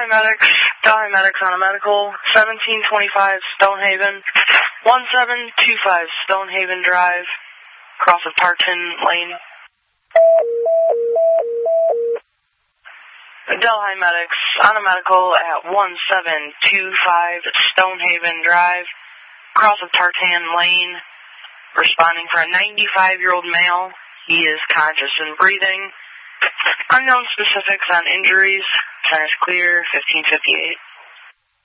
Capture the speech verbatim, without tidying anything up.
Delhi Medics, Delhi Medics on a medical, seventeen twenty-five Stonehaven, one seven two five Stonehaven Drive, cross of Tartan Lane. Delhi Medics on a medical at one seven two five Stonehaven Drive, cross of Tartan Lane, responding for a ninety-five-year-old male. He is conscious and breathing. Unknown specifics on injuries. Center is clear, fifteen fifty-eight.